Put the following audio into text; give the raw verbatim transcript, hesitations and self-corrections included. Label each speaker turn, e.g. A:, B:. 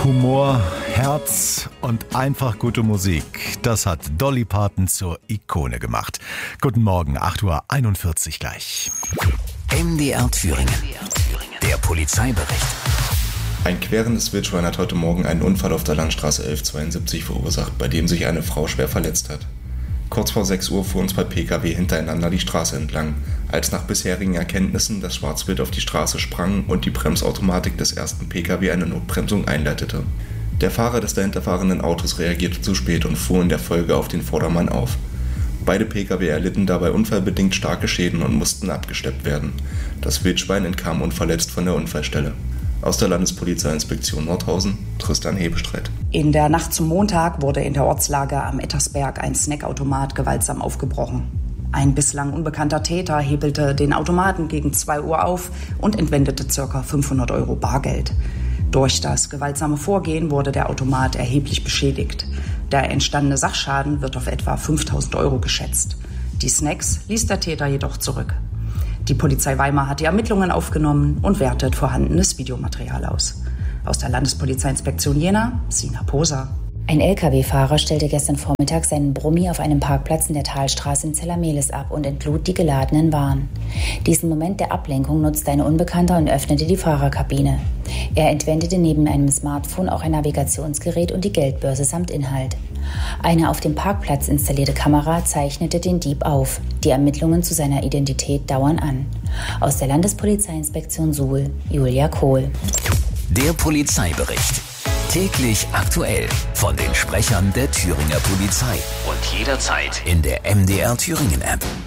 A: Humor, Herz und einfach gute Musik. Das hat Dolly Parton zur Ikone gemacht. Guten Morgen, acht Uhr einundvierzig gleich.
B: M D R Thüringen. Der Polizeibericht.
C: Ein querendes Wildschwein hat heute Morgen einen Unfall auf der Landstraße elf zweiundsiebzig verursacht, bei dem sich eine Frau schwer verletzt hat. Kurz vor sechs Uhr fuhren zwei Pkw hintereinander die Straße entlang, als nach bisherigen Erkenntnissen das Schwarzwild auf die Straße sprang und die Bremsautomatik des ersten Pkw eine Notbremsung einleitete. Der Fahrer des dahinter fahrenden Autos reagierte zu spät und fuhr in der Folge auf den Vordermann auf. Beide Pkw erlitten dabei unfallbedingt starke Schäden und mussten abgeschleppt werden. Das Wildschwein entkam unverletzt von der Unfallstelle. Aus der Landespolizeiinspektion Nordhausen, Tristan Hebestreit.
D: In der Nacht zum Montag wurde in der Ortslage am Ettersberg ein Snackautomat gewaltsam aufgebrochen. Ein bislang unbekannter Täter hebelte den Automaten gegen zwei Uhr auf und entwendete ca. fünfhundert Euro Bargeld. Durch das gewaltsame Vorgehen wurde der Automat erheblich beschädigt. Der entstandene Sachschaden wird auf etwa fünftausend Euro geschätzt. Die Snacks ließ der Täter jedoch zurück. Die Polizei Weimar hat die Ermittlungen aufgenommen und wertet vorhandenes Videomaterial aus. Aus der Landespolizeiinspektion Jena, Sina Poser.
E: Ein L K W-Fahrer stellte gestern Vormittag seinen Brummi auf einem Parkplatz in der Talstraße in Zellermehlis ab und entlud die geladenen Waren. Diesen Moment der Ablenkung nutzte ein Unbekannter und öffnete die Fahrerkabine. Er entwendete neben einem Smartphone auch ein Navigationsgerät und die Geldbörse samt Inhalt. Eine auf dem Parkplatz installierte Kamera zeichnete den Dieb auf. Die Ermittlungen zu seiner Identität dauern an. Aus der Landespolizeiinspektion Suhl, Julia Kohl.
B: Der Polizeibericht. Täglich aktuell von den Sprechern der Thüringer Polizei und jederzeit in der M D R Thüringen App.